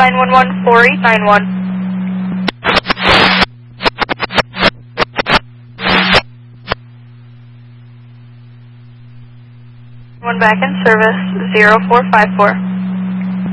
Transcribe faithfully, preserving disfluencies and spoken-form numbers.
nine one one, four eight nine one. One back in service, zero four five four.